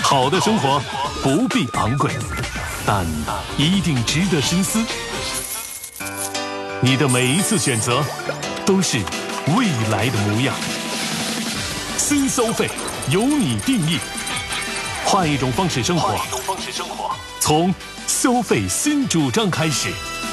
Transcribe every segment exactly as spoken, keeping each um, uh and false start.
好的生活不必昂贵，但一定值得深思。你的每一次选择都是未来的模样。新消费由你定义，换一种方式生活，从消费新主张开始。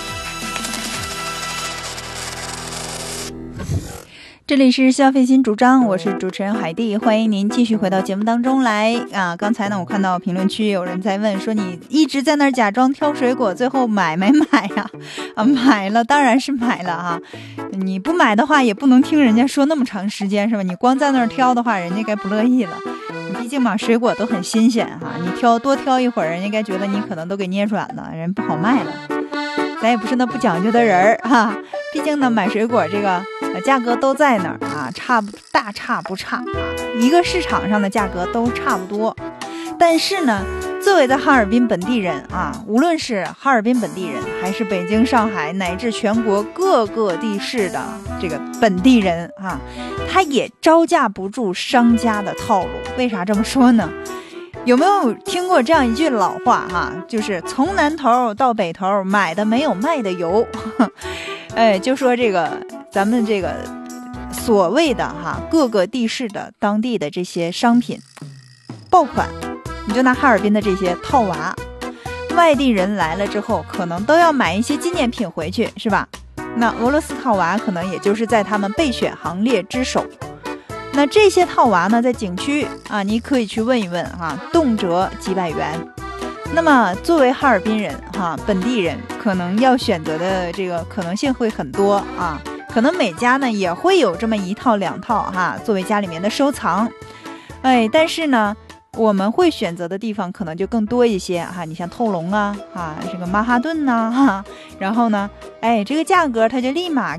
这里是消费新主张，我是主持人海蒂，欢迎您继续回到节目当中来啊！刚才呢，我看到评论区有人在问说，你一直在那儿假装挑水果，最后买没买呀？啊，买了，当然是买了啊！你不买的话，也不能听人家说那么长时间是吧？你光在那儿挑的话，人家该不乐意了。你毕竟嘛，水果都很新鲜哈、啊，你挑多挑一会儿，人家该觉得你可能都给捏软了，人不好卖了。咱也不是那不讲究的人儿哈，毕竟呢，买水果这个价格都在那儿啊，差不大差不差啊，一个市场上的价格都差不多。但是呢，作为在哈尔滨本地人啊，无论是哈尔滨本地人，还是北京、上海乃至全国各个地市的这个本地人啊，他也招架不住商家的套路。为啥这么说呢？有没有听过这样一句老话哈、啊，就是从南头到北头，买的没有卖的有。哎，就说这个咱们这个所谓的哈各个地市的当地的这些商品爆款，你就拿哈尔滨的这些套娃，外地人来了之后可能都要买一些纪念品回去，是吧？那俄罗斯套娃可能也就是在他们备选行列之首。那这些套娃呢，在景区啊，你可以去问一问啊，动辄几百元。那么作为哈尔滨人哈、啊，本地人可能要选择的这个可能性会很多啊，可能每家呢也会有这么一套两套哈、啊，作为家里面的收藏。哎，但是呢，我们会选择的地方可能就更多一些哈、啊，你像透龙啊，啊，这个曼哈顿呐、啊，哈，然后呢，哎，这个价格它就立马